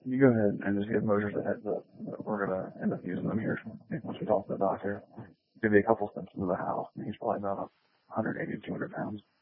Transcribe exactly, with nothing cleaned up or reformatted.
You go ahead and just give Mosers a heads up that we're gonna end up using them here once we talk to the doctor. Maybe a couple steps into the house. He's probably about one hundred eighty to two hundred pounds.